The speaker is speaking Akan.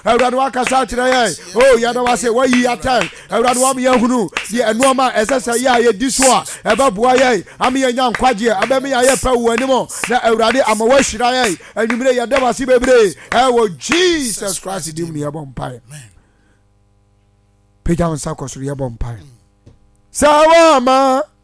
Awurade wakasa kyerɛ yɛn o yɛda wase wayi atan Awurade wa me yɛhunu deɛ ɛnoɔma ɛsɛ sɛ yɛ a yɛdi so a ɛbɛboa yɛn ama yɛnya nkwagyeɛ abɛme yɛayɛ pɛ wo anim na Awurade ama wahyira yɛn anwummere yɛda wase bebree ɛwɔ Jesus Christ dim ne yɛbɔ mpae pagya wo nsa kɔ soro yɛbɔ mpae sɛ wama